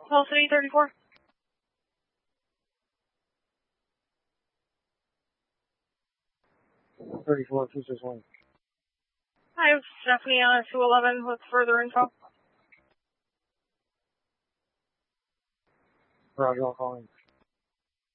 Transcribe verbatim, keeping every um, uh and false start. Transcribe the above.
Hill City thirty-four. thirty-four, two six one. Hi, it's Stephanie on two eleven with further info. Roger, I'll call in.